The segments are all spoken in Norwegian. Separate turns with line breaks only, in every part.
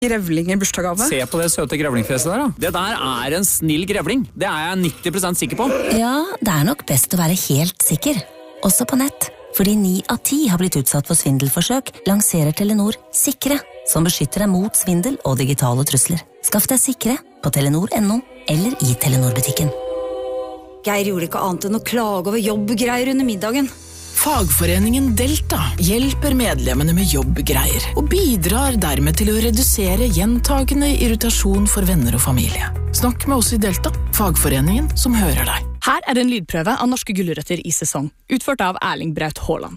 Grevling i bursdagsgave.
Se på det søte grevlingfjeset der da. Det der en snill grevling. Det jeg 90% sikker på.
Ja, det nok best å være helt sikker. Også på nett. Fordi 9 av 10 har blitt utsatt for svindelforsøk, lanserer Telenor Sikre, som beskytter deg mot svindel og digitale trusler. Skaff deg Sikre på telenor.no eller i Telenor-butikken.
Geir gjorde ikke annet enn å klage over jobbgreier under middagen.
Fagforeningen Delta hjelper medlemmene med jobbgreier og bidrar dermed til å redusere gjentagende irritasjon for venner og familie. Snakk med oss i Delta, fagforeningen som hører deg.
Her en lydprøve av norske gulrøtter i sesong, utført av Erling Braut Haaland.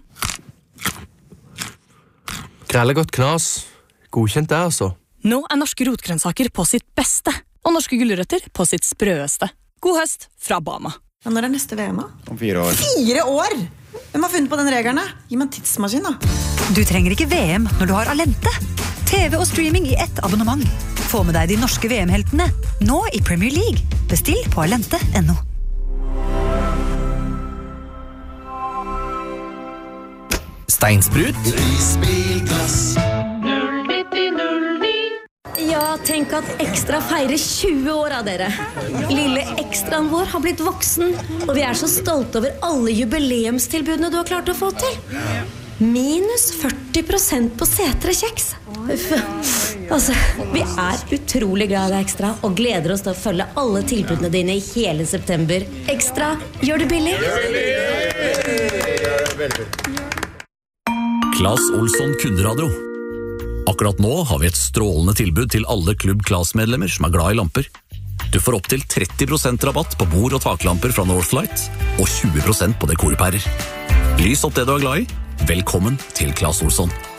Grellegodt knas. Godkjent det, altså.
Nå norske rotgrønnsaker på sitt beste, og norske gulrøtter på sitt sprøeste. God høst fra Bama.
Ja, når neste VM?
Om 4 år.
4 år? Hvem har funnet på den regelen? Gi meg en tidsmaskin, da.
Du trenger ikke VM når du har Alente. TV og streaming i ett abonnement. Få med deg de norske VM-heltene, nå i Premier League. Bestill på alente.no.
Steinsprut.
Ja, tenk at Ekstra feirer 20 år av dere. Lille ekstraen vår har blitt voksen, og vi så stolte over alle jubileumstilbudene du har klart å få til. Minus 40% på setre kjeks. Altså, vi utrolig glad i deg, Ekstra, og gleder oss til å følge alle tilbudene dine i hele september. Ekstra, gjør det billig.
Claes Olsson Kunderadio. Akkurat nå har vi et strålende tilbud til alle Klubb Claes-medlemmer som glad i lamper. Du får opp til 30% rabatt på bord- og taklamper fra Northlight, og 20% på dekorpærer. Lys opp det du glad i. Velkommen til Claes Olsson.